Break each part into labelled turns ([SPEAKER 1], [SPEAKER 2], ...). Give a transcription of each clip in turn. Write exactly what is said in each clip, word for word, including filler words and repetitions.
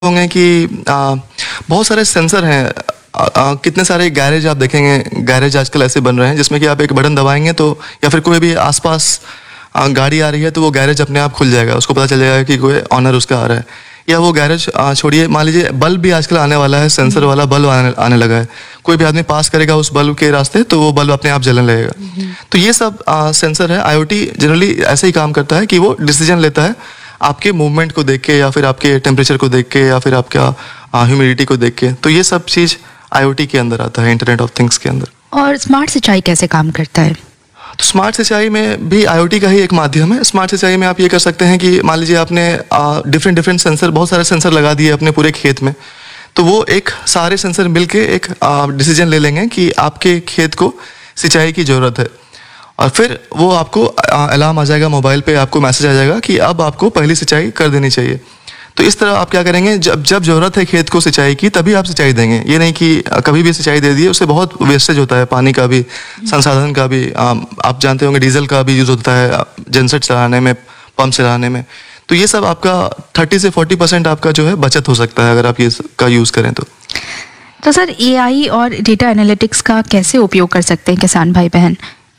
[SPEAKER 1] होंगे कि आ, बहुत सारे सेंसर हैं। आ, आ, कितने सारे गैरेज आप देखेंगे, गैरेज आजकल ऐसे बन रहे हैं जिसमें कि आप एक बटन दबाएंगे तो या फिर कोई भी आसपास आ, गाड़ी आ रही है तो वो गैरेज अपने आप खुल जाएगा, उसको पता चल जाएगा कि कोई ऑनर उसका आ रहा है। या वो गैरेज छोड़िए, मान लीजिए बल्ब भी आजकल आने वाला है, सेंसर वाला बल्ब आने, आने लगा है। कोई भी आदमी पास करेगा उस बल्ब के रास्ते तो वो बल्ब अपने आप जलने लगेगा। तो ये सब आ, सेंसर है। आईओटी जनरली ऐसे ही काम करता है कि वो डिसीजन लेता है आपके मूवमेंट को देख के या फिर आपके टेम्परेचर को देख के या फिर आपका ह्यूमिडिटी को देख के। तो ये सब चीज़ आईओटी के अंदर आता है, इंटरनेट ऑफ थिंग्स के अंदर।
[SPEAKER 2] और स्मार्ट सिंचाई कैसे काम करता है?
[SPEAKER 1] तो स्मार्ट सिंचाई में भी आईओटी का ही एक माध्यम है। स्मार्ट सिंचाई में आप ये कर सकते हैं कि मान लीजिए आपने डिफरेंट डिफरेंट सेंसर, बहुत सारे सेंसर लगा दिए अपने पूरे खेत में, तो वो एक सारे सेंसर मिलके एक डिसीजन ले लेंगे कि आपके खेत को सिंचाई की ज़रूरत है। और फिर वो आपको अलार्म आ जाएगा, मोबाइल पे आपको मैसेज आ जाएगा कि अब आपको पहली सिंचाई कर देनी चाहिए। तो इस तरह आप क्या करेंगे, जब जब ज़रूरत है खेत को सिंचाई की तभी आप सिंचाई देंगे। ये नहीं कि कभी भी सिंचाई दे दिए, उससे बहुत वेस्टेज होता है, पानी का भी, संसाधन का भी। आप जानते होंगे डीजल का भी यूज़ होता है जनसेट चलाने में, पंप चलाने में। तो ये सब आपका थर्टी से फोर्टी परसेंट आपका जो है बचत हो सकता है अगर आप ये का यूज़ करें तो।
[SPEAKER 2] तो सर एआई और डेटा एनालिटिक्स का कैसे उपयोग कर सकते हैं किसान भाई बहन?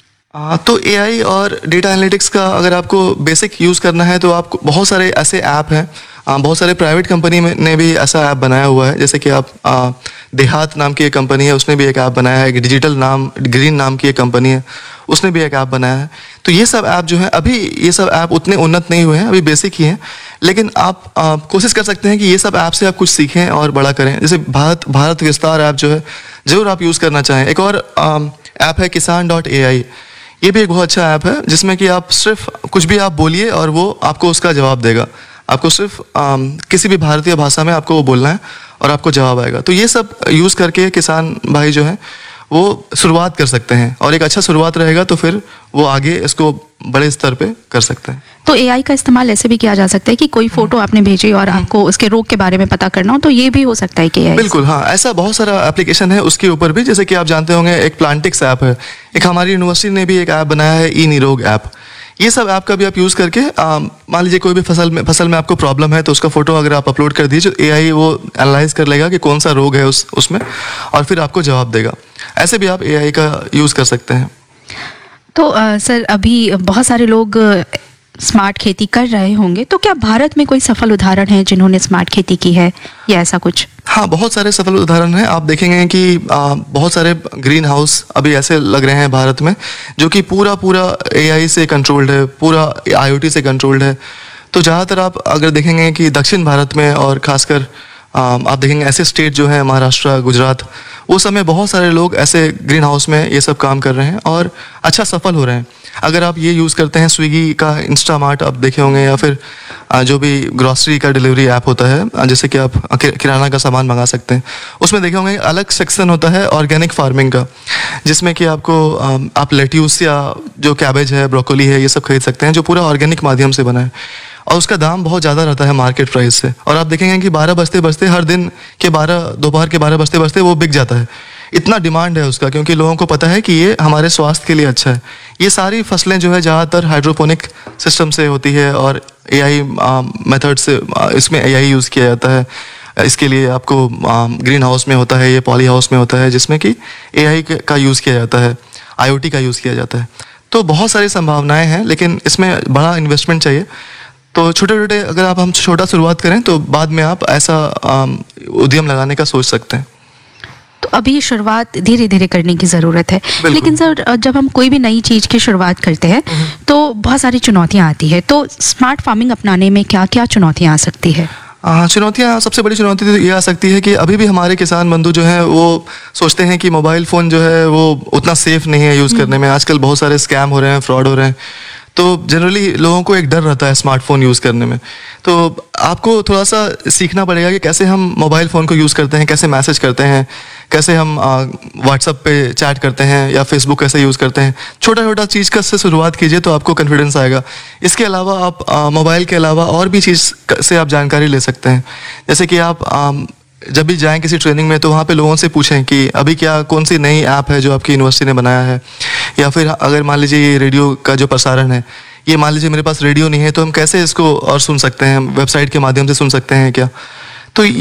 [SPEAKER 1] आ, तो एआई और डेटा एनालिटिक्स का अगर आपको बेसिक यूज़ करना है तो आपको बहुत सारे ऐसे ऐप हैं। आ, बहुत सारे प्राइवेट कंपनी में ने भी ऐसा ऐप बनाया हुआ है। जैसे कि आप आ, देहात नाम की एक कंपनी है, उसने भी एक ऐप बनाया है। एक डिजिटल नाम ग्रीन नाम की एक कंपनी है, उसने भी एक ऐप बनाया है। तो ये सब ऐप जो है, अभी ये सब ऐप उतने उन्नत नहीं हुए हैं, अभी बेसिक ही हैं। लेकिन आप आ, कोशिश कर सकते हैं कि ये सब ऐप से आप कुछ सीखें और बड़ा करें। जैसे भारत भारत विस्तार ऐप जो है ज़रूर आप यूज़ करना चाहें। एक और ऐप है किसान डॉट ए आई, ये भी एक बहुत अच्छा ऐप है जिसमें कि आप सिर्फ कुछ भी आप बोलिए और वो आपको उसका जवाब देगा। आपको सिर्फ आम, किसी भी भारतीय भाषा में आपको वो बोलना है और आपको जवाब आएगा। तो ये सब यूज़ करके किसान भाई जो हैं वो शुरुआत कर सकते हैं, और एक अच्छा शुरुआत रहेगा तो फिर वो आगे इसको बड़े स्तर पे कर सकते हैं।
[SPEAKER 2] तो एआई का इस्तेमाल ऐसे भी किया जा सकता है कि कोई फोटो आपने भेजी और आपको उसके रोग के बारे में पता करना हो, तो ये भी हो सकता है कि एआई?
[SPEAKER 1] बिल्कुल, हाँ, ऐसा बहुत सारा एप्लीकेशन है उसके ऊपर भी। जैसे कि आप जानते होंगे एक प्लांटिक्स ऐप है, एक हमारी यूनिवर्सिटी ने भी एक ऐप बनाया है ई निरोग ऐप। ये सब ऐप का भी आप यूज़ करके मान लीजिए कोई भी फसल में फसल में आपको प्रॉब्लम है तो उसका फोटो अगर आप अपलोड कर दीजिए तो एआई वो एनालाइज कर लेगा कि कौन सा रोग है उस उसमें, और फिर आपको जवाब देगा। ऐसे भी आप एआई का यूज़ कर सकते हैं।
[SPEAKER 2] तो आ, सर अभी बहुत सारे लोग स्मार्ट खेती कर रहे होंगे, तो क्या भारत में कोई सफल उदाहरण है जिन्होंने स्मार्ट खेती की है या ऐसा कुछ?
[SPEAKER 1] हाँ, बहुत सारे सफल उदाहरण हैं। आप देखेंगे कि आ, बहुत सारे ग्रीन हाउस अभी ऐसे लग रहे हैं भारत में जो कि पूरा पूरा एआई से कंट्रोल्ड है, पूरा आईओटी से कंट्रोल्ड है। तो ज़्यादातर आप अगर देखेंगे कि दक्षिण भारत में और ख़ासकर आप देखेंगे ऐसे स्टेट जो हैं महाराष्ट्र, गुजरात, वो समय बहुत सारे लोग ऐसे ग्रीन हाउस में ये सब काम कर रहे हैं और अच्छा सफल हो रहे हैं। अगर आप ये यूज़ करते हैं स्विगी का, इंस्टामार्ट आप देखे होंगे, या फिर जो भी ग्रॉसरी का डिलीवरी ऐप होता है, जैसे कि आप किराना का सामान मंगा सकते हैं, उसमें देखे होंगे अलग सेक्शन होता है ऑर्गेनिक फार्मिंग का, जिसमें कि आपको आप लेट्यूस या जो कैबेज है, ब्रोकोली है, ये सब खरीद सकते हैं जो पूरा ऑर्गेनिक माध्यम से बना है, और उसका दाम बहुत ज़्यादा रहता है मार्केट प्राइस से। और आप देखेंगे कि बारह बजते बजते हर दिन के बारह दोपहर के बारह बजते बजते वो बिक जाता है। इतना डिमांड है उसका, क्योंकि लोगों को पता है कि ये हमारे स्वास्थ्य के लिए अच्छा है। ये सारी फसलें जो है ज़्यादातर हाइड्रोपोनिक सिस्टम से होती है और एआई मेथड से इसमें एआई यूज़ किया जाता है। इसके लिए आपको ग्रीन हाउस में होता है, ये पॉली हाउस में होता है, जिसमें कि एआई का यूज़ किया जाता है, आईओटी का यूज़ किया जाता है। तो बहुत सारी संभावनाएँ हैं, लेकिन इसमें बड़ा इन्वेस्टमेंट चाहिए। तो छोटे छोटे अगर आप हम छोटा शुरुआत करें तो बाद में आप ऐसा उद्यम लगाने का सोच सकते हैं।
[SPEAKER 2] तो अभी शुरुआत धीरे धीरे करने की ज़रूरत है। लेकिन सर जब हम कोई भी नई चीज़ की शुरुआत करते हैं तो बहुत सारी चुनौतियाँ आती है, तो स्मार्ट फार्मिंग अपनाने में क्या क्या चुनौतियाँ आ सकती है?
[SPEAKER 1] चुनौतियाँ, सबसे बड़ी चुनौती तो ये आ सकती है कि अभी भी हमारे किसान बंधु जो हैं वो सोचते हैं कि मोबाइल फ़ोन जो है वो उतना सेफ़ नहीं है यूज़ करने में। आजकल बहुत सारे स्कैम हो रहे हैं, फ्रॉड हो रहे हैं, तो जनरली लोगों को एक डर रहता है स्मार्टफोन यूज़ करने में। तो आपको थोड़ा सा सीखना पड़ेगा कि कैसे हम मोबाइल फ़ोन को यूज़ करते हैं, कैसे मैसेज करते हैं, कैसे हम व्हाट्सएप पे चैट करते हैं या फेसबुक कैसे यूज़ करते हैं। छोटा छोटा चीज़ का से शुरुआत कीजिए तो आपको कॉन्फिडेंस आएगा। इसके अलावा आप मोबाइल के अलावा और भी चीज़ से आप जानकारी ले सकते हैं। जैसे कि आप आ, जब भी जाएं किसी ट्रेनिंग में तो वहाँ पे लोगों से पूछें कि अभी क्या कौन सी नई ऐप है जो आपकी यूनिवर्सिटी ने बनाया है, या फिर अगर मान लीजिए ये रेडियो का जो प्रसारण है, ये मान लीजिए मेरे पास रेडियो नहीं है तो हम कैसे इसको और सुन सकते हैं, वेबसाइट के माध्यम से सुन सकते हैं क्या। तो